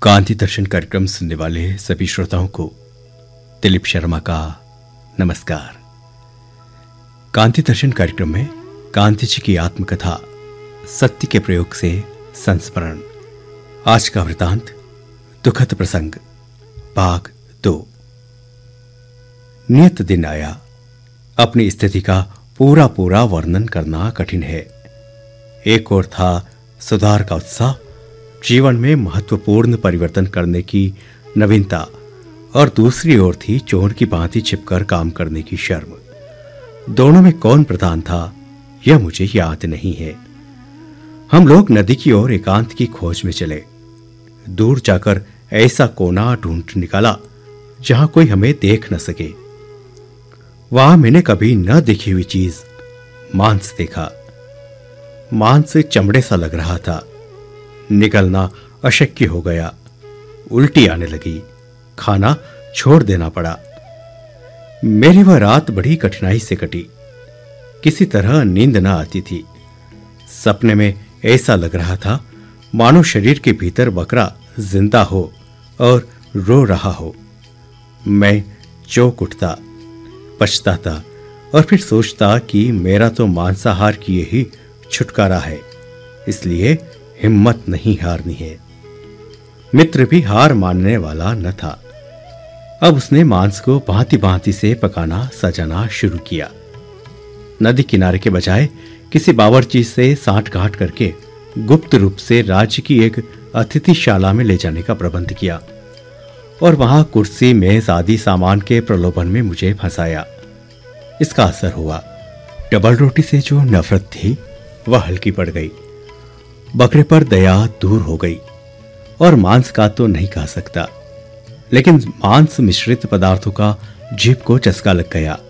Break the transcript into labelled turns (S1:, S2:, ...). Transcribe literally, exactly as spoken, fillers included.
S1: कांति दर्शन कार्यक्रम सुनने वाले सभी श्रोताओं को दिलीप शर्मा का नमस्कार। कांति दर्शन कार्यक्रम में कांति जी की आत्मकथा सत्य के प्रयोग से संस्मरण। आज का वृतांत दुखद प्रसंग भाग दो। नियत दिन आया। अपनी स्थिति का पूरा पूरा वर्णन करना कठिन है। एक ओर था सुधार का उत्साह, जीवन में महत्वपूर्ण परिवर्तन करने की नवीनता, और दूसरी ओर थी चोर की भांति छिपकर काम करने की शर्म। दोनों में कौन प्रधान था यह मुझे याद नहीं है। हम लोग नदी की ओर एकांत की खोज में चले। दूर जाकर ऐसा कोना ढूंढ निकाला जहां कोई हमें देख न सके। वहां मैंने कभी न देखी हुई चीज मांस देखा। मांस चमड़े सा लग रहा था। निकलना अशक्य हो गया। उल्टी आने लगी। खाना छोड़ देना पड़ा। मेरी वह रात बड़ी कठिनाई से कटी। किसी तरह नींद न आती थी। सपने में ऐसा लग रहा था मानो शरीर के भीतर बकरा जिंदा हो और रो रहा हो। मैं चौंक उठता, पछताता और फिर सोचता कि मेरा तो मांसाहार किए ही छुटकारा है, इसलिए हिम्मत नहीं हारनी है। मित्र भी हार मानने वाला न था। अब उसने मांस को भांति भांति से पकाना सजाना शुरू किया। नदी किनारे के बजाय किसी बावर्ची से सांठ-गांठ करके गुप्त रूप से राज्य की एक अतिथिशाला में ले जाने का प्रबंध किया और वहां कुर्सी मेज आदि सामान के प्रलोभन में मुझे फंसाया। इसका असर हुआ। डबल रोटी से जो नफरत थी वह हल्की पड़ गई। बकरे पर दया दूर हो गई। और मांस का तो नहीं कह सकता, लेकिन मांस मिश्रित पदार्थों का जीभ को चस्का लग गया।